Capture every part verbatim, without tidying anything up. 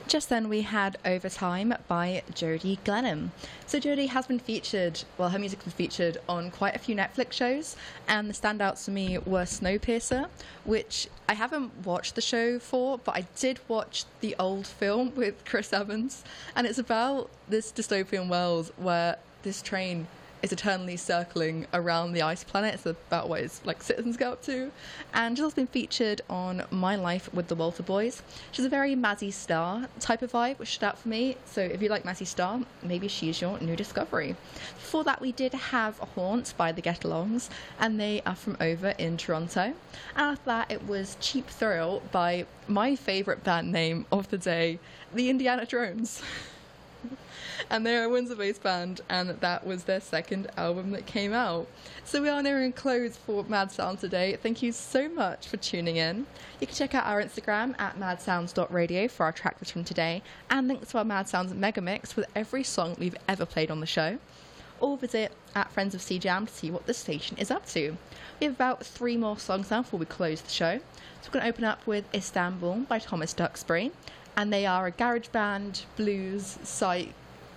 Just then we had Overtime by Jodie Glenham. So Jodie has been featured, well her music has been featured on quite a few Netflix shows, and the standouts for me were Snowpiercer, which I haven't watched the show for, but I did watch the old film with Chris Evans, and it's about this dystopian world where this train is eternally circling around the ice planet. It's about what its like citizens go up to, and Jill's been featured on My Life with the Walter Boys. She's a very Mazzy Star type of vibe, which stood out for me. So if you like Mazzy Star, maybe she's your new discovery. Before that, we did have Haunt by the Get Alongs, and they are from over in Toronto. And after that, it was Cheap Thrill by my favourite band name of the day, the Indiana Drones. And they're a Windsor-based band, and that was their second album that came out. So we are nearing close for Mad Sound today. Thank you so much for tuning in. You can check out our Instagram at mad sounds dot radio for our track list from today, and links to our Mad Sounds mega mix with every song we've ever played on the show. Or visit at Friends of C Jam to see what the station is up to. We have about three more songs now before we close the show. So we're going to open up with Istanbul by Thomas Duxbury, and they are a garage band, blues, psych,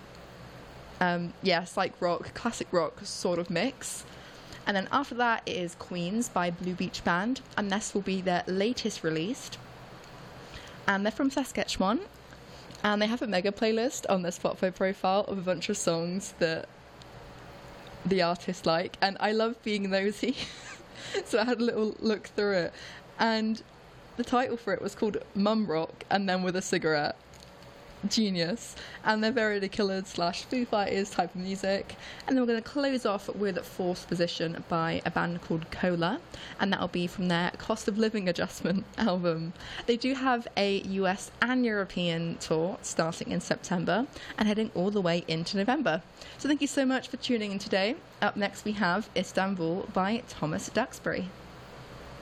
Um, yeah, psych rock, classic rock sort of mix. And then after that it is Queens by Blue Beach Band, and this will be their latest released. And they're from Saskatchewan, and they have a mega playlist on their Spotify profile of a bunch of songs that the artist like, and I love being nosy. So I had a little look through it, and the title for it was called Mum Rock and then with a cigarette. Genius. And they're very The Killers slash Foo Fighters type of music. And then we're going to close off with Fourth Position by a band called Cola, and that'll be from their Cost of Living Adjustment album. They do have a U S and European tour starting in September and heading all the way into November. So thank you so much for tuning in today. Up next we have Istanbul by Thomas Duxbury.